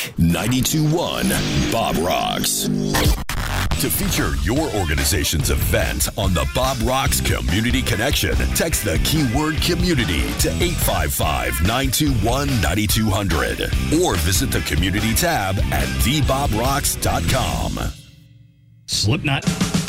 92.1 Bob Rocks. To feature your organization's event on the Bob Rocks Community Connection, text the keyword community to 855-921-9200 or visit the community tab at thebobrocks.com. Slipknot.